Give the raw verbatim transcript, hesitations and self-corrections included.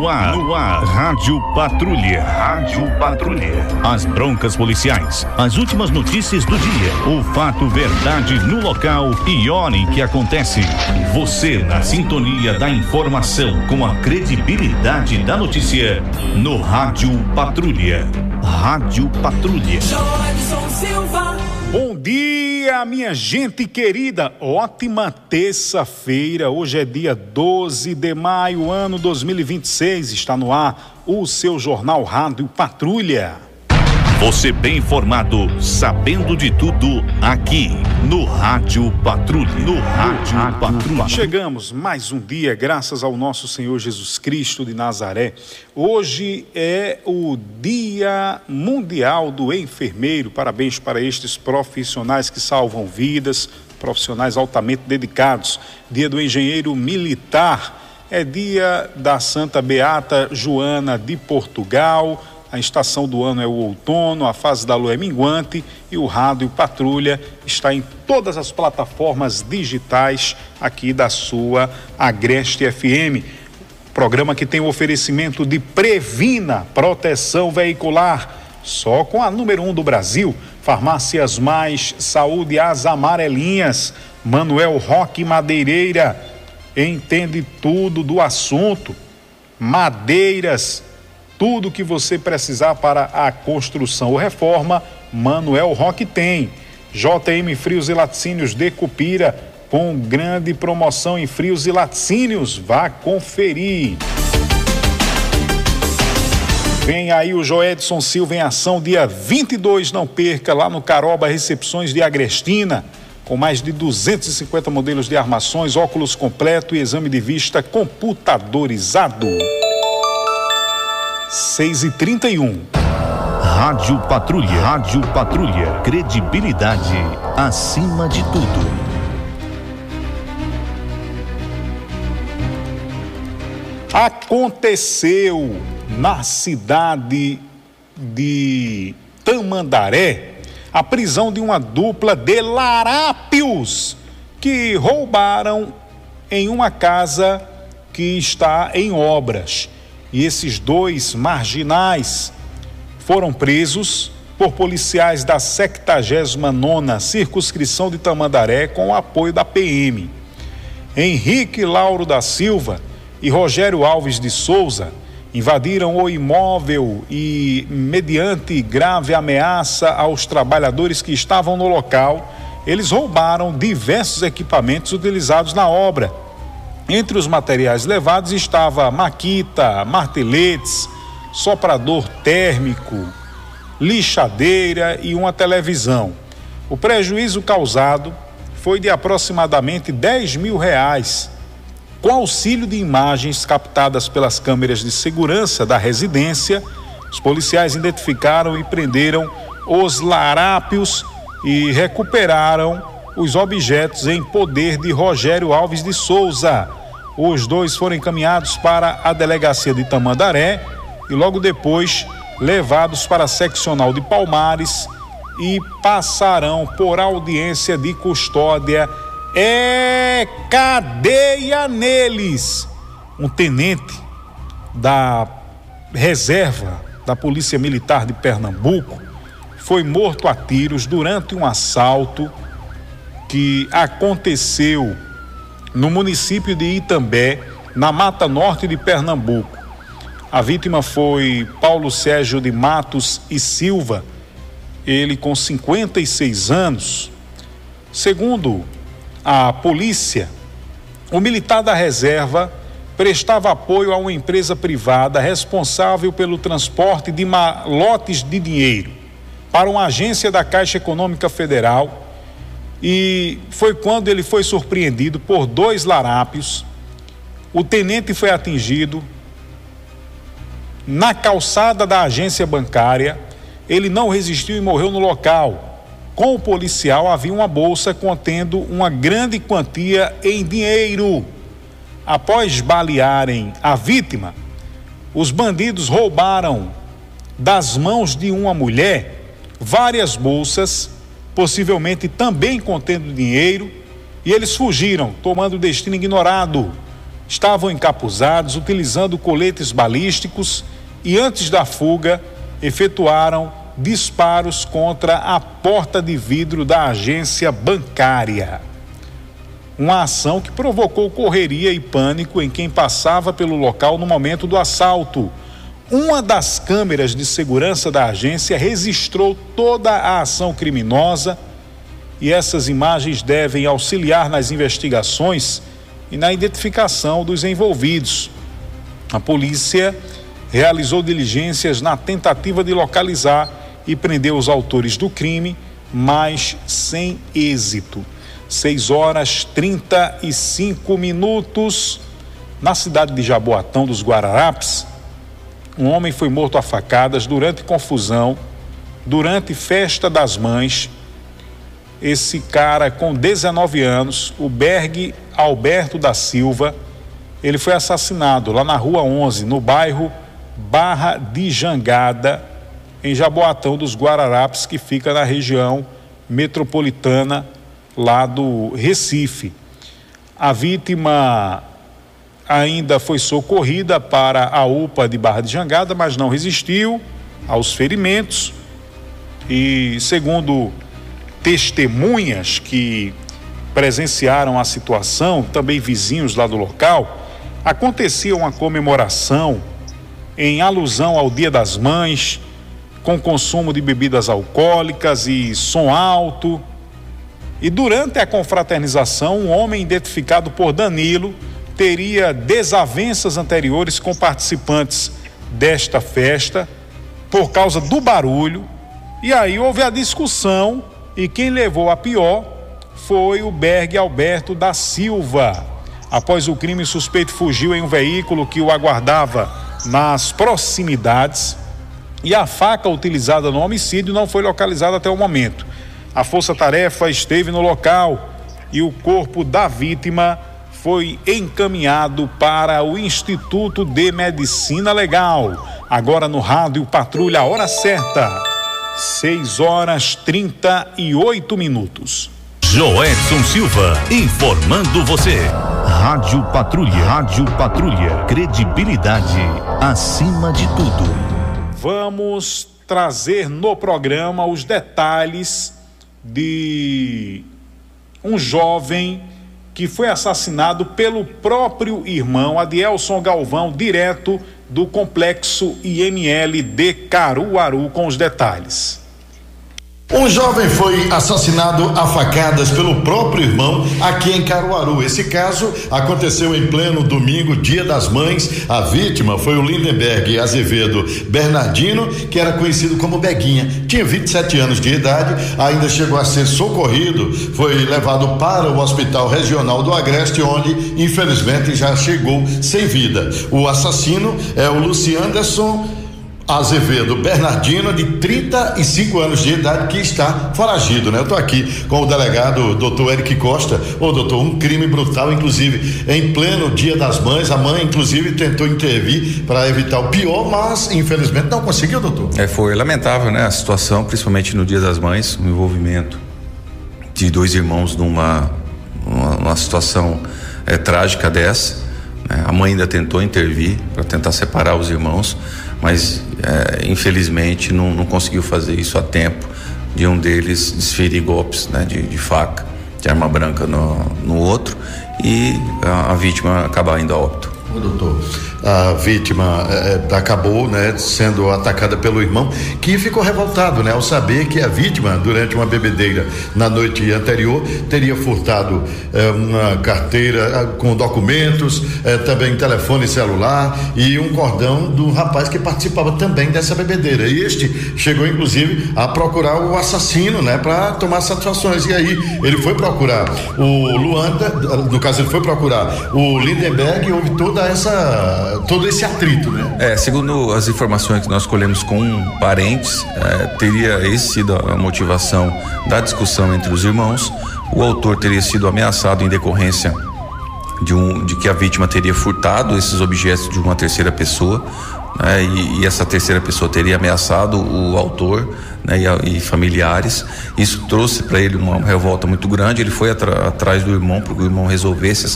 No ar, no ar, Rádio Patrulha. Rádio Patrulha. As broncas policiais, as últimas notícias do dia, o fato, verdade no local e hora em que acontece. Você na sintonia da informação com a credibilidade da notícia no Rádio Patrulha. Rádio Patrulha. Joedson Silva. Bom dia, minha gente querida. Ótima terça-feira. Hoje é dia doze de maio, ano dois mil e vinte e seis. Está no ar o seu jornal Rádio Patrulha. Você bem informado, sabendo de tudo, aqui no Rádio Patrulha. No Rádio Patrulha. Chegamos mais um dia, graças ao nosso Senhor Jesus Cristo de Nazaré. Hoje é o Dia Mundial do Enfermeiro. Parabéns para estes profissionais que salvam vidas, profissionais altamente dedicados. Dia do Engenheiro Militar. É dia da Santa Beata Joana de Portugal. A estação do ano é o outono, a fase da lua é minguante e o Rádio Patrulha está em todas as plataformas digitais aqui da sua Agreste F M. Programa que tem o oferecimento de Previna, proteção veicular, só com a número um do Brasil. Farmácias Mais Saúde, as amarelinhas. Manuel Roque Madeireira, entende tudo do assunto. Madeiras, tudo que você precisar para a construção ou reforma, Manuel Roque tem. J M Frios e Laticínios de Cupira, com grande promoção em frios e laticínios. Vá conferir. Vem aí o Joedson Silva em ação, dia vinte e dois, não perca, lá no Caroba Recepções de Agrestina, com mais de duzentos e cinquenta modelos de armações, óculos completo e exame de vista computadorizado. seis e trinta e um. Rádio Patrulha. Rádio Patrulha. Credibilidade acima de tudo. Aconteceu na cidade de Tamandaré a prisão de uma dupla de larápios que roubaram em uma casa que está em obras. E esses dois marginais foram presos por policiais da sexagésima nona Circunscrição de Tamandaré com o apoio da P M. Henrique Lauro da Silva e Rogério Alves de Souza invadiram o imóvel e, mediante grave ameaça aos trabalhadores que estavam no local, eles roubaram diversos equipamentos utilizados na obra. Entre os materiais levados estava maquita, marteletes, soprador térmico, lixadeira e uma televisão. O prejuízo causado foi de aproximadamente dez mil reais. Com auxílio de imagens captadas pelas câmeras de segurança da residência, os policiais identificaram e prenderam os larápios e recuperaram os objetos em poder de Rogério Alves de Souza. Os dois foram encaminhados para a delegacia de Tamandaré e logo depois levados para a seccional de Palmares e passarão por audiência de custódia. É cadeia neles. Um tenente da reserva da Polícia Militar de Pernambuco foi morto a tiros durante um assalto que aconteceu no município de Itambé, na Mata Norte de Pernambuco. A vítima foi Paulo Sérgio de Matos e Silva, ele com cinquenta e seis anos. Segundo a polícia, o militar da reserva prestava apoio a uma empresa privada responsável pelo transporte de malotes de dinheiro para uma agência da Caixa Econômica Federal. E foi quando ele foi surpreendido por dois larápios. O tenente foi atingido na calçada da agência bancária. Ele não resistiu e morreu no local. Com o policial havia uma bolsa contendo uma grande quantia em dinheiro. Após balearem a vítima, os bandidos roubaram das mãos de uma mulher várias bolsas, possivelmente também contendo dinheiro, e eles fugiram, tomando o destino ignorado. estavam encapuzados, utilizando coletes balísticos e, antes da fuga, efetuaram disparos contra a porta de vidro da agência bancária. Uma ação que provocou correria e pânico em quem passava pelo local no momento do assalto. Uma das câmeras de segurança da agência registrou toda a ação criminosa e essas imagens devem auxiliar nas investigações e na identificação dos envolvidos. A polícia realizou diligências na tentativa de localizar e prender os autores do crime, mas sem êxito. seis horas trinta e cinco minutos. Na cidade de Jaboatão dos Guararapes, um homem foi morto a facadas durante confusão, durante festa das mães. Esse cara com dezenove anos, o Berg Alberto da Silva, ele foi assassinado lá na Rua onze, no bairro Barra de Jangada, em Jaboatão dos Guararapes, que fica na região metropolitana lá do Recife. A vítima ainda foi socorrida para a U P A de Barra de Jangada, mas não resistiu aos ferimentos e, segundo testemunhas que presenciaram a situação, também vizinhos lá do local, acontecia uma comemoração em alusão ao Dia das Mães, com consumo de bebidas alcoólicas e som alto. E durante a confraternização, um homem identificado por Danilo teria desavenças anteriores com participantes desta festa por causa do barulho. E aí houve a discussão e quem levou a pior foi o Berg Alberto da Silva. Após o crime, o suspeito fugiu em um veículo que o aguardava nas proximidades e a faca utilizada no homicídio não foi localizada até o momento. A força-tarefa esteve no local e o corpo da vítima foi encaminhado para o Instituto de Medicina Legal. Agora no Rádio Patrulha, a hora certa, seis horas trinta e oito minutos. Joedson Silva, informando você. Rádio Patrulha, Rádio Patrulha, credibilidade acima de tudo. Vamos trazer no programa os detalhes de um jovem que foi assassinado pelo próprio irmão, Adielson Galvão, direto do complexo I M L de Caruaru, com os detalhes. Um jovem foi assassinado a facadas pelo próprio irmão aqui em Caruaru. Esse caso aconteceu em pleno domingo, Dia das Mães. A vítima foi o Lindenberg Azevedo Bernardino, que era conhecido como Beguinha. Tinha vinte e sete anos de idade, ainda chegou a ser socorrido, foi levado para o Hospital Regional do Agreste, onde infelizmente já chegou sem vida. O assassino é o Lucianderson Azevedo Bernardino, de trinta e cinco anos de idade, que está foragido, né? Eu tô aqui com o delegado doutor Eric Costa. Ô doutor, um crime brutal, inclusive em pleno Dia das Mães. A mãe inclusive tentou intervir para evitar o pior, mas infelizmente não conseguiu, doutor. É, foi lamentável, né? A situação, principalmente no Dia das Mães, o envolvimento de dois irmãos numa uma, uma situação é, trágica dessa, né? A mãe ainda tentou intervir para tentar separar os irmãos, mas é, infelizmente não, não conseguiu fazer isso a tempo de um deles desferir golpes, né, de, de faca, de arma branca no, no outro, e a, a vítima acabar indo a óbito. Ô, doutor, a vítima é, acabou, né, sendo atacada pelo irmão, que ficou revoltado, né, ao saber que a vítima, durante uma bebedeira na noite anterior, teria furtado é, uma carteira com documentos, é, também telefone celular e um cordão do rapaz que participava também dessa bebedeira. E este chegou inclusive a procurar o assassino, né, para tomar satisfações. E aí ele foi procurar o Luanda, no caso ele foi procurar o Lindenberg, e houve toda essa todo esse atrito, né? É, segundo as informações que nós colhemos com parentes, é, teria esse sido a motivação da discussão entre os irmãos. O autor teria sido ameaçado em decorrência de, um, de que a vítima teria furtado esses objetos de uma terceira pessoa, né? E, e essa terceira pessoa teria ameaçado o autor, né? E, a, e familiares. Isso trouxe para ele uma revolta muito grande. Ele foi atra, atrás do irmão para que o irmão resolvesse essa